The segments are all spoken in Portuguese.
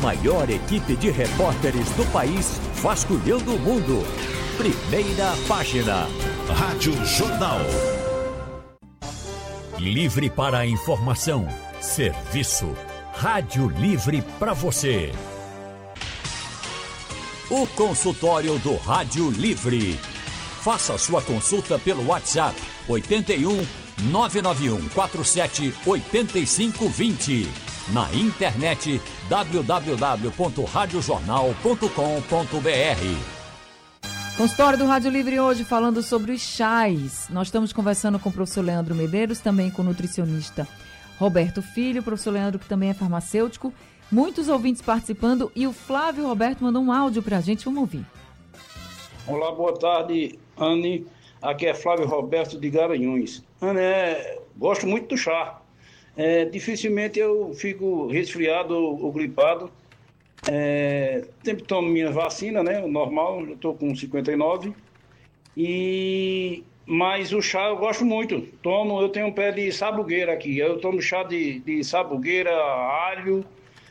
maior equipe de repórteres do país vasculhando o mundo. Primeira página. Rádio Jornal. Livre para a informação. Serviço. Rádio Livre para você. O consultório do Rádio Livre. Faça sua consulta pelo WhatsApp 81 991 47 8520. Na internet www.radiojornal.com.br. Consultório do Rádio Livre hoje falando sobre os chás. Nós estamos conversando com o professor Leandro Medeiros, também com o nutricionista Roberto Filho, o professor Leandro que também é farmacêutico. Muitos ouvintes participando e o Flávio Roberto mandou um áudio para a gente, vamos ouvir. Olá, boa tarde, Anne. Aqui é Flávio Roberto de Garanhuns. Anne, gosto muito do chá. Dificilmente eu fico resfriado ou gripado. Sempre tomo minha vacina, né? O normal, eu estou com 59. Mas o chá eu gosto muito. Eu tenho um pé de sabugueira aqui. Eu tomo chá de sabugueira, alho,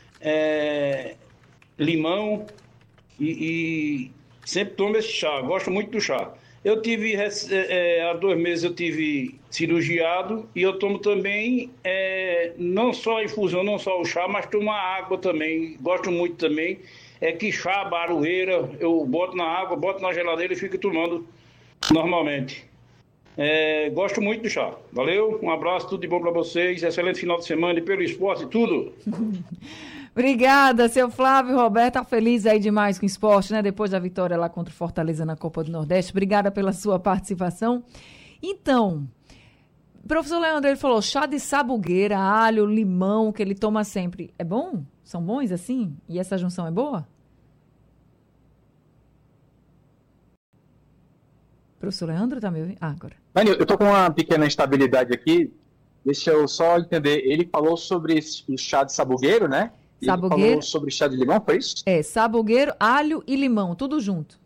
limão e sempre tomo esse chá. Gosto muito do chá. Eu tive, há 2 meses eu tive cirurgiado e eu tomo também, não só a infusão, não só o chá, mas tomo a água também. Gosto muito também. Quixá, baroeira, eu boto na água, boto na geladeira e fico tomando normalmente. Gosto muito do chá. Valeu, um abraço, tudo de bom para vocês. Excelente final de semana e pelo esporte, tudo. Obrigada, seu Flávio Roberto. Tá feliz aí demais com o esporte, né? Depois da vitória lá contra o Fortaleza na Copa do Nordeste. Obrigada pela sua participação. Então, o professor Leandro, ele falou chá de sabugueira, alho, limão, que ele toma sempre. É bom? São bons assim? E essa junção é boa? Professor Leandro, tá me ouvindo? Agora. Dani, eu tô com uma pequena instabilidade aqui. Deixa eu só entender. Ele falou sobre o chá de sabugueiro, né? Sabugueiro. Ele falou sobre chá de limão, foi isso? Sabugueiro, alho e limão, tudo junto.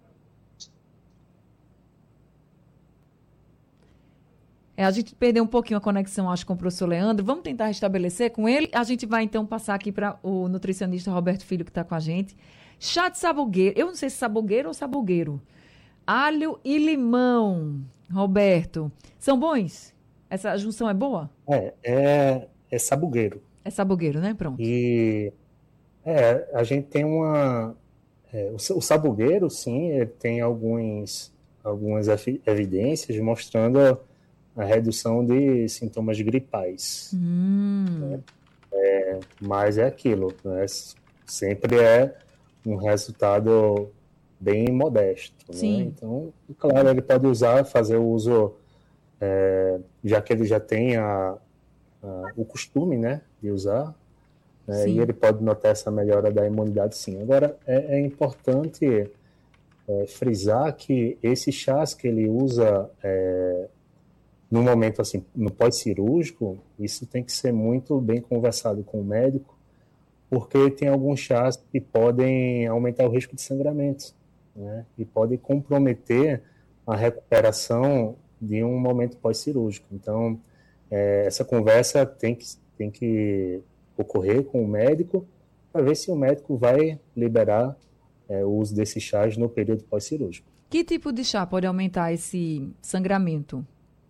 A gente perdeu um pouquinho a conexão, acho, com o professor Leandro. Vamos tentar restabelecer com ele. A gente vai, então, passar aqui para o nutricionista Roberto Filho, que está com a gente. Chá de sabugueiro. Eu não sei se sabugueiro ou sabugueiro. Alho e limão. Roberto, são bons? Essa junção é boa? É sabugueiro. É sabugueiro, né? Pronto. E a gente tem o sabugueiro, sim, ele tem algumas evidências mostrando a redução de sintomas gripais. Né? Mas é aquilo, né? Sempre é um resultado bem modesto. Né? Então, claro, ele pode fazer o uso, já que ele já tem o costume, né, de usar, né, e ele pode notar essa melhora da imunidade, sim. Agora, é importante frisar que esses chás que ele usa no momento, assim, no pós-cirúrgico, isso tem que ser muito bem conversado com o médico, porque tem alguns chás que podem aumentar o risco de sangramento, né, e pode comprometer a recuperação de um momento pós-cirúrgico. Então, essa conversa tem que ocorrer com o médico para ver se o médico vai liberar o uso desses chás no período pós-cirúrgico. Que tipo de chá pode aumentar esse sangramento?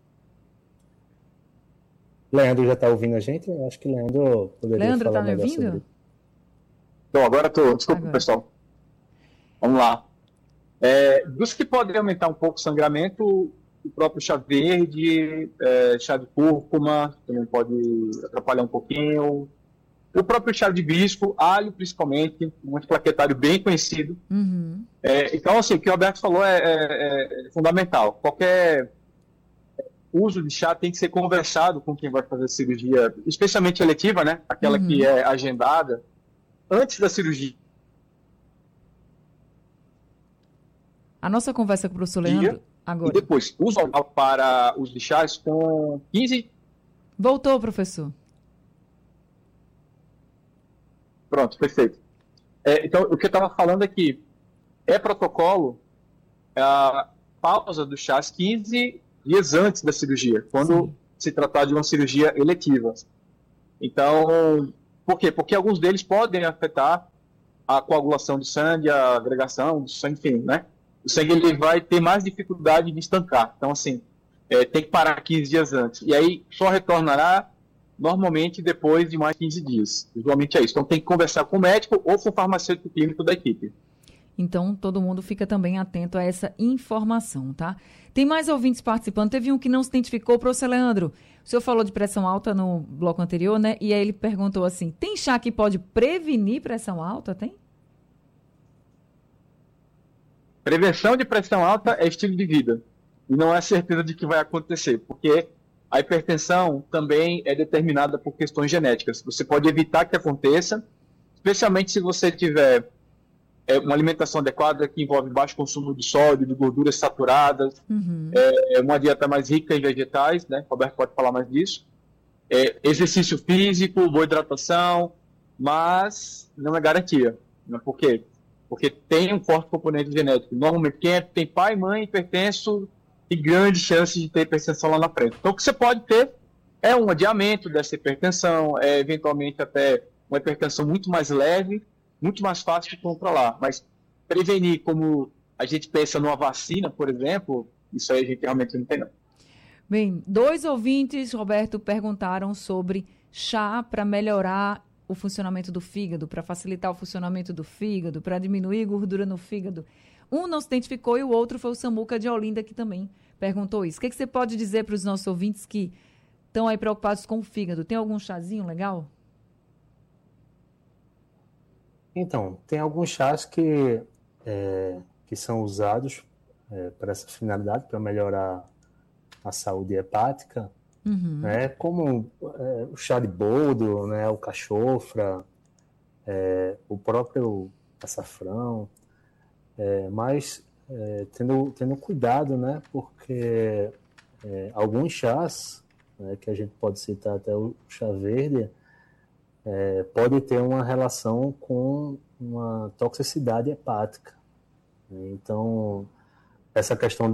Leandro já está ouvindo a gente? Eu acho que Leandro poderia falar melhor sobre isso. Leandro, está me ouvindo? Então, agora estou. Desculpa, pessoal. Vamos lá. Dos que podem aumentar um pouco o sangramento, o próprio chá verde, chá de cúrcuma, também pode atrapalhar um pouquinho. O próprio chá de hibisco, alho principalmente, um antiplaquetário bem conhecido. Uhum. Então, assim, o que o Alberto falou é fundamental. Qualquer uso de chá tem que ser conversado com quem vai fazer a cirurgia, especialmente eletiva, né? Aquela que é agendada, antes da cirurgia. A nossa conversa com o professor Leandro... Agora. E depois, uso para os de chás com 15... Voltou, professor. Pronto, perfeito. Então, o que eu estava falando é que protocolo a pausa dos chás 15 dias antes da cirurgia, quando se tratar de uma cirurgia eletiva. Então, por quê? Porque alguns deles podem afetar a coagulação do sangue, a agregação do sangue, enfim, né? O sangue ele vai ter mais dificuldade de estancar. Então, assim, tem que parar 15 dias antes. E aí só retornará normalmente depois de mais 15 dias. Usualmente é isso. Então tem que conversar com o médico ou com o farmacêutico clínico da equipe. Então todo mundo fica também atento a essa informação, tá? Tem mais ouvintes participando. Teve um que não se identificou, professor Leandro. O senhor falou de pressão alta no bloco anterior, né? E aí ele perguntou assim, tem chá que pode prevenir pressão alta? Tem? Prevenção de pressão alta é estilo de vida. E não é certeza de que vai acontecer, porque a hipertensão também é determinada por questões genéticas. Você pode evitar que aconteça, especialmente se você tiver uma alimentação adequada que envolve baixo consumo de sódio, de gorduras saturadas, uma dieta mais rica em vegetais, né? O Roberto pode falar mais disso. Exercício físico, boa hidratação, mas não é garantia. Né? Por quê? Porque tem um forte componente genético. Normalmente, quem tem pai e mãe hipertenso tem grandes chances de ter hipertensão lá na frente. Então, o que você pode ter é um adiamento dessa hipertensão, eventualmente até uma hipertensão muito mais leve, muito mais fácil de controlar. Mas prevenir, como a gente pensa numa vacina, por exemplo, isso aí a gente realmente não tem, não. Bem, 2 ouvintes, Roberto, perguntaram sobre chá para melhorar o funcionamento do fígado, para facilitar o funcionamento do fígado, para diminuir gordura no fígado. Um não se identificou e o outro foi o Samuca de Olinda, que também perguntou isso. O que você pode dizer para os nossos ouvintes que estão aí preocupados com o fígado? Tem algum chazinho legal? Então, tem alguns chás que são usados para essa finalidade, para melhorar a saúde hepática, né? Como o chá de boldo, né? O cachofra, o próprio açafrão, mas tendo cuidado, né? Porque alguns chás, né, que a gente pode citar até o chá verde, pode ter uma relação com uma toxicidade hepática. Então, essa questão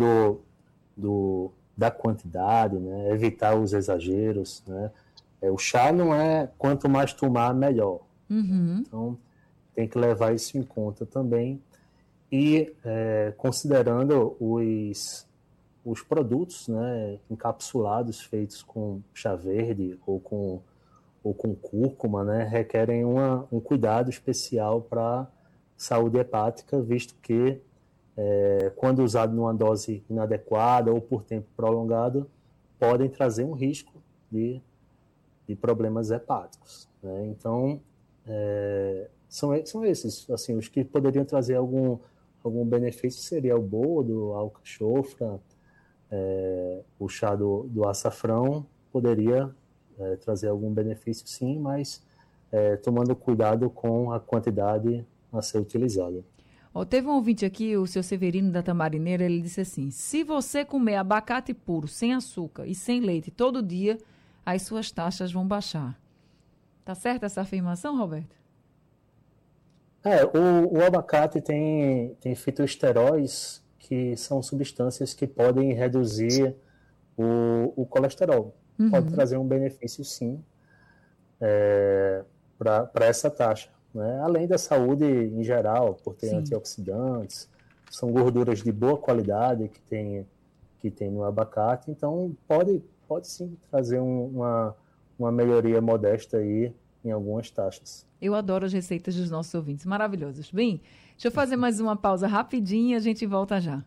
da quantidade, né, evitar os exageros, né? O chá não é quanto mais tomar, melhor. Então, tem que levar isso em conta também. E considerando os produtos, né, encapsulados, feitos com chá verde ou com cúrcuma, né, requerem um cuidado especial para saúde hepática, visto que quando usado numa dose inadequada ou por tempo prolongado, podem trazer um risco de problemas hepáticos, né? Então, são esses, assim, os que poderiam trazer algum benefício seria o boldo, a alcachofra, o chá do açafrão poderia trazer algum benefício, sim, mas tomando cuidado com a quantidade a ser utilizada. Teve um ouvinte aqui, o seu Severino da Tamarineira, ele disse assim, se você comer abacate puro, sem açúcar e sem leite todo dia, as suas taxas vão baixar. Tá certa essa afirmação, Roberto? O abacate tem fitoesteróis, que são substâncias que podem reduzir o colesterol. Pode trazer um benefício, sim, para essa taxa, né? Além da saúde em geral, por ter antioxidantes, são gorduras de boa qualidade que tem no abacate, então pode sim trazer uma melhoria modesta aí em algumas taxas. Eu adoro as receitas dos nossos ouvintes, maravilhosas. Bem, deixa eu fazer mais uma pausa rapidinha e a gente volta já.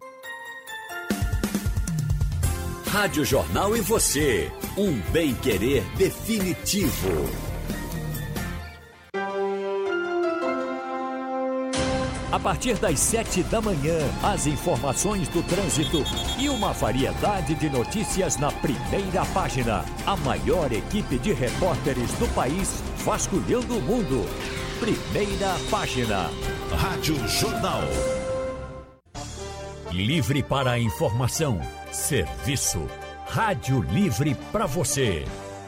Rádio Jornal e você, um bem-querer definitivo. A partir das 7 da manhã, as informações do trânsito e uma variedade de notícias na primeira página. A maior equipe de repórteres do país vasculhando o mundo. Primeira página. Rádio Jornal. Livre para a informação. Serviço. Rádio Livre para você.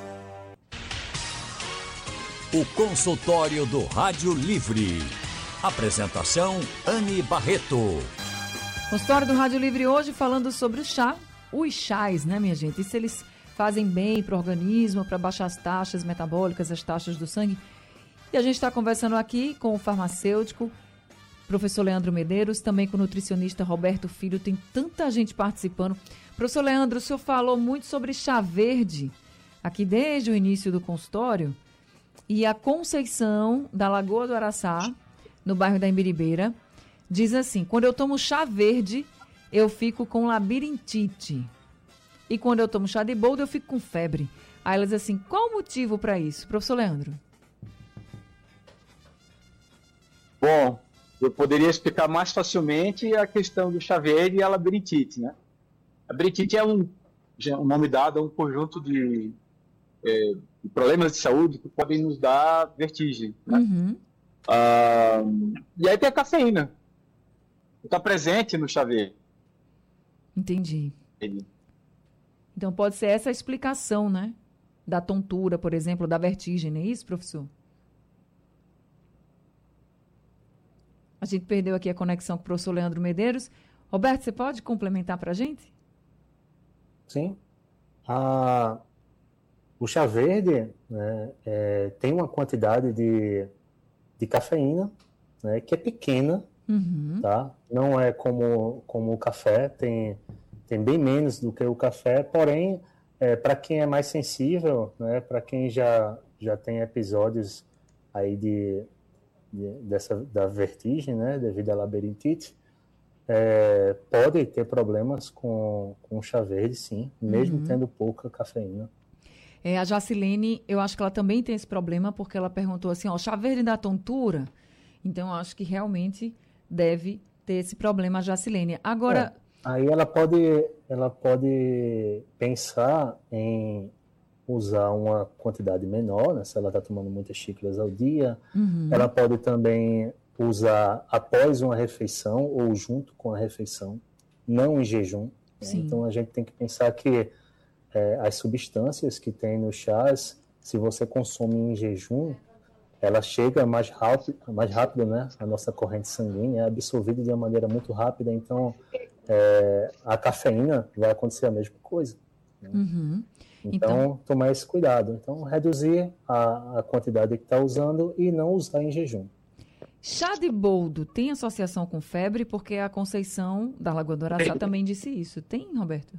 O consultório do Rádio Livre. Apresentação, Anne Barreto. Consultório do Rádio Livre hoje falando sobre o chá. Os chás, né, minha gente? E se eles fazem bem para o organismo, para baixar as taxas metabólicas, as taxas do sangue. E a gente está conversando aqui com o farmacêutico, professor Leandro Medeiros, também com o nutricionista Roberto Filho. Tem tanta gente participando. Professor Leandro, o senhor falou muito sobre chá verde, aqui desde o início do consultório. E a Conceição, da Lagoa do Araçá, no bairro da Imbiribeira, diz assim: quando eu tomo chá verde, eu fico com labirintite. E quando eu tomo chá de boldo, eu fico com febre. Aí ela diz assim: qual o motivo para isso, professor Leandro? Bom, eu poderia explicar mais facilmente a questão do chá verde e a labirintite, né? A labirintite é um nome dado a um conjunto de problemas de saúde que podem nos dar vertigem, né? Uhum. E aí tem a cafeína, que está presente no chá verde. Entendi. Então pode ser essa a explicação, né? Da tontura, por exemplo, da vertigem, não é isso, professor? A gente perdeu aqui a conexão com o professor Leandro Medeiros. Roberto, você pode complementar para a gente? Sim. O chá verde, né, tem uma quantidade de cafeína, né, que é pequena, tá? Não é como o café, tem bem menos do que o café, porém, para quem é mais sensível, né, para quem já tem episódios aí da vertigem, né, devido à labirintite, pode ter problemas com o chá verde, sim, mesmo tendo pouca cafeína. A Jacilene, eu acho que ela também tem esse problema, porque ela perguntou assim, chá verde dá tontura? Então, eu acho que realmente deve ter esse problema, a Jacilene. Agora... Aí ela pode pensar em usar uma quantidade menor, né, se ela está tomando muitas xícaras ao dia. Ela pode também usar após uma refeição ou junto com a refeição, não em jejum. Né? Então, a gente tem que pensar que as substâncias que tem nos chás, se você consome em jejum, ela chega mais rápido, né? A nossa corrente sanguínea é absorvida de uma maneira muito rápida, então a cafeína vai acontecer a mesma coisa. Né? Então, tomar esse cuidado. Então, reduzir a quantidade que está usando e não usar em jejum. Chá de boldo tem associação com febre? Porque a Conceição, da Lagoa do Araçá, também disse isso. Tem, Roberto?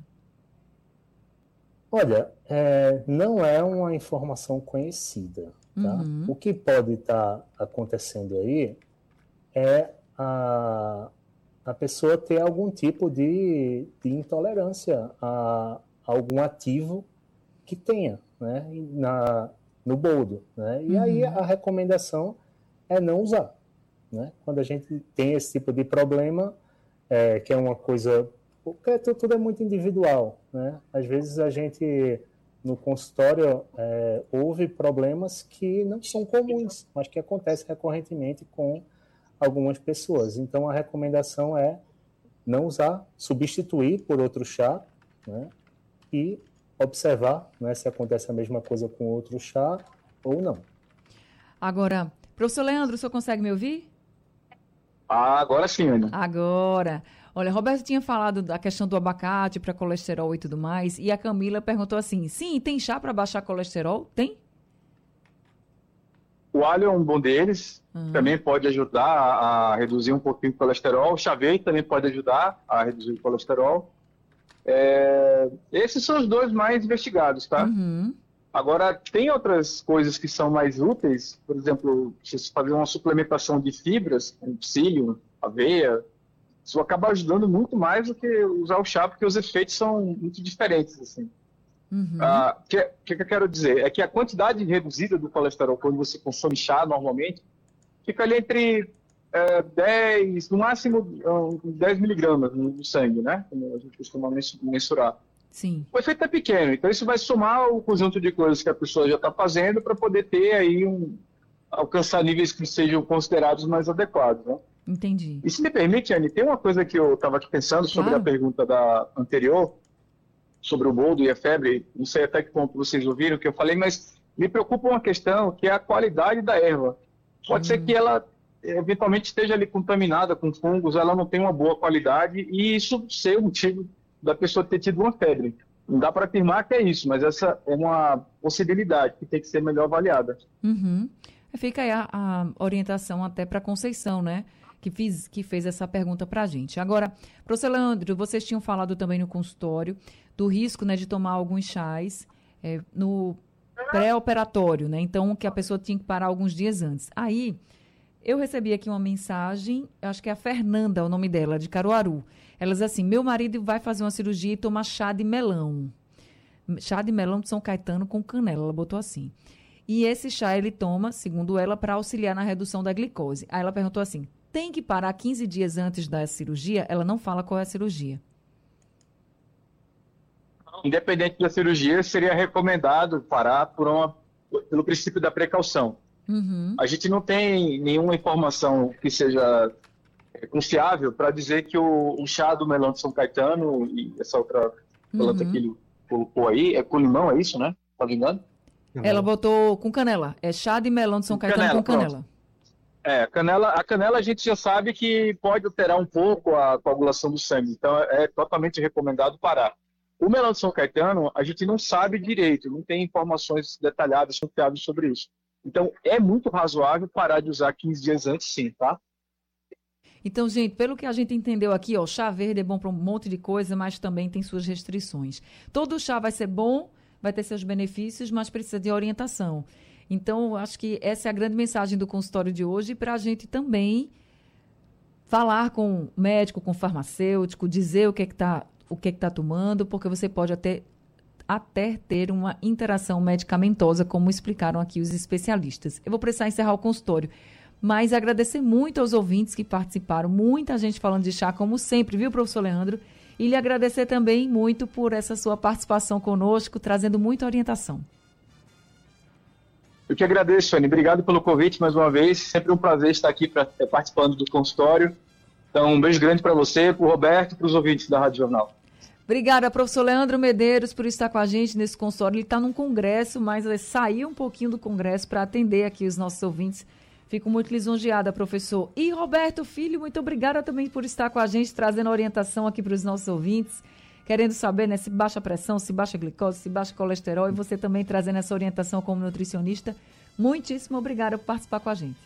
Olha, não é uma informação conhecida. Tá? O que pode estar acontecendo aí é a pessoa ter algum tipo de intolerância a algum ativo que tenha, né, no boldo. Né? E aí a recomendação é não usar. Né? Quando a gente tem esse tipo de problema, que é uma coisa... Porque tudo é muito individual. Né? Às vezes a gente... no consultório, houve problemas que não são comuns, mas que acontecem recorrentemente com algumas pessoas. Então, a recomendação é não usar, substituir por outro chá, né, e observar, né, se acontece a mesma coisa com outro chá ou não. Agora, professor Leandro, o senhor consegue me ouvir? Agora sim, Ana. Agora. Olha, Roberto tinha falado da questão do abacate para colesterol e tudo mais, e a Camila perguntou assim, sim, tem chá para baixar colesterol? Tem? O alho é um bom deles, também pode ajudar a reduzir um pouquinho o colesterol. O chá verde também pode ajudar a reduzir o colesterol. Esses são os dois mais investigados, tá? Agora, tem outras coisas que são mais úteis, por exemplo, se você fazer uma suplementação de fibras, como psyllium, aveia, isso acaba ajudando muito mais do que usar o chá, porque os efeitos são muito diferentes, assim. O que eu quero dizer é que a quantidade reduzida do colesterol, quando você consome chá normalmente, fica ali entre 10, no máximo 10 miligramas no sangue, né? Como a gente costuma mensurar. Sim. O efeito é pequeno, então isso vai somar o conjunto de coisas que a pessoa já está fazendo para poder ter aí alcançar níveis que sejam considerados mais adequados, né? Entendi. E se me permite, Anny, tem uma coisa que eu estava aqui pensando sobre a pergunta da anterior, sobre o boldo e a febre, não sei até que ponto vocês ouviram o que eu falei, mas me preocupa uma questão que é a qualidade da erva. Pode ser que ela eventualmente esteja ali contaminada com fungos, ela não tem uma boa qualidade e isso ser o motivo da pessoa ter tido uma febre. Não dá para afirmar que é isso, mas essa é uma possibilidade que tem que ser melhor avaliada. Fica aí a orientação até para Conceição, né? Que fez essa pergunta para a gente. Agora, professor Leandro, vocês tinham falado também no consultório do risco, né, de tomar alguns chás no pré-operatório, né? Então, que a pessoa tinha que parar alguns dias antes. Aí, eu recebi aqui uma mensagem, acho que é a Fernanda, o nome dela, de Caruaru. Ela diz assim, meu marido vai fazer uma cirurgia e tomar chá de melão. Chá de melão de São Caetano com canela, ela botou assim. E esse chá ele toma, segundo ela, para auxiliar na redução da glicose. Aí ela perguntou assim, tem que parar 15 dias antes da cirurgia? Ela não fala qual é a cirurgia. Independente da cirurgia, seria recomendado parar pelo princípio da precaução. Uhum. A gente não tem nenhuma informação que seja confiável para dizer que o chá do melão de São Caetano e essa outra planta que ele colocou aí, é com limão, é isso, né? Tá ligado? Ela botou com canela. É chá de melão de São Caetano com canela. A canela a gente já sabe que pode alterar um pouco a coagulação do sangue, então é totalmente recomendado parar. O melão de São Caetano, a gente não sabe direito, não tem informações detalhadas, confiáveis sobre isso. Então, é muito razoável parar de usar 15 dias antes, sim, tá? Então, gente, pelo que a gente entendeu aqui, ó, chá verde é bom para um monte de coisa, mas também tem suas restrições. Todo chá vai ser bom, vai ter seus benefícios, mas precisa de orientação. Então, acho que essa é a grande mensagem do consultório de hoje para a gente também falar com o médico, com o farmacêutico, dizer o que é que tá tomando, porque você pode até ter uma interação medicamentosa, como explicaram aqui os especialistas. Eu vou precisar encerrar o consultório, mas agradecer muito aos ouvintes que participaram, muita gente falando de chá, como sempre, viu, professor Leandro? E lhe agradecer também muito por essa sua participação conosco, trazendo muita orientação. Eu que agradeço, Anny. Obrigado pelo convite mais uma vez. Sempre um prazer estar aqui participando do consultório. Então, um beijo grande para você, para o Roberto e para os ouvintes da Rádio Jornal. Obrigada, professor Leandro Medeiros, por estar com a gente nesse consultório. Ele está num congresso, mas ele saiu um pouquinho do congresso para atender aqui os nossos ouvintes. Fico muito lisonjeada, professor. E Roberto Filho, muito obrigada também por estar com a gente, trazendo orientação aqui para os nossos ouvintes, querendo saber, né, se baixa pressão, se baixa glicose, se baixa colesterol, e você também trazendo essa orientação como nutricionista. Muitíssimo obrigada por participar com a gente.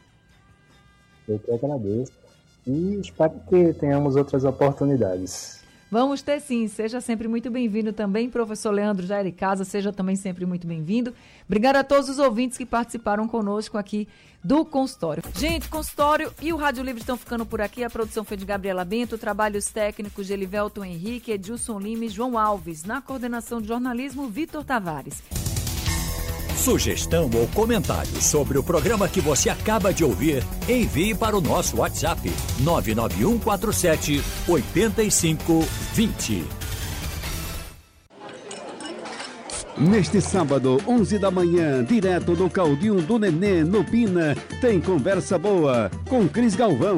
Eu que agradeço. E espero que tenhamos outras oportunidades. Vamos ter sim, seja sempre muito bem-vindo também, professor Leandro Jair Casa, seja também sempre muito bem-vindo. Obrigada a todos os ouvintes que participaram conosco aqui do consultório. Gente, consultório e o Rádio Livre estão ficando por aqui, a produção foi de Gabriela Bento, trabalhos técnicos de Elivelton Henrique, Edilson Lima e João Alves, na coordenação de jornalismo, Vitor Tavares. Sugestão ou comentário sobre o programa que você acaba de ouvir, envie para o nosso WhatsApp 99147-8520. Neste sábado, 11 da manhã, direto do Caldinho do Nenê, no Pina, tem Conversa Boa com Cris Galvão,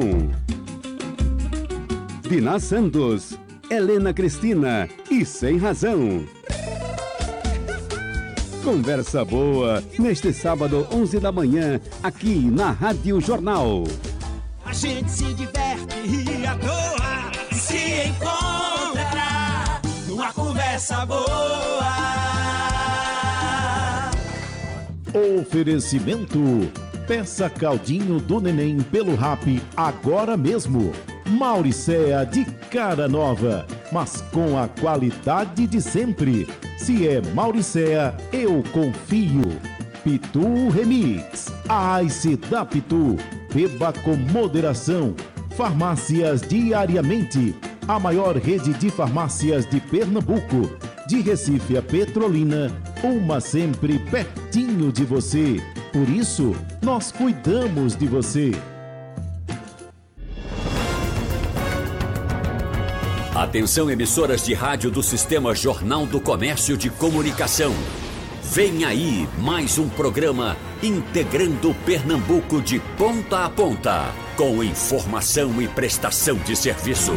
Diná Santos, Helena Cristina e Sem Razão. Conversa Boa, neste sábado, 11 da manhã, aqui na Rádio Jornal. A gente se diverte e à toa se encontra numa conversa boa. Oferecimento: peça Caldinho do Neném pelo Rap agora mesmo. Mauricéa de cara nova, mas com a qualidade de sempre. Se é Mauricéa, eu confio. Pitu Remix, a Ice da Pitu. Beba com moderação. Farmácias Diariamente, a maior rede de farmácias de Pernambuco. De Recife a Petrolina, uma sempre pertinho de você. Por isso, nós cuidamos de você. Atenção, emissoras de rádio do Sistema Jornal do Comércio de Comunicação. Vem aí mais um programa integrando Pernambuco de ponta a ponta, com informação e prestação de serviço.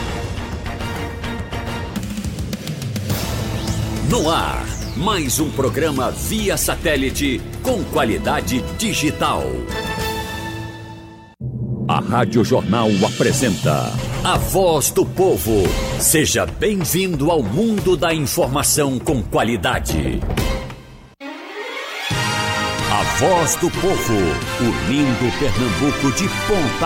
No ar, mais um programa via satélite com qualidade digital. A Rádio Jornal apresenta A Voz do Povo. Seja bem-vindo ao mundo da informação com qualidade. A voz do povo, unindo Pernambuco de ponta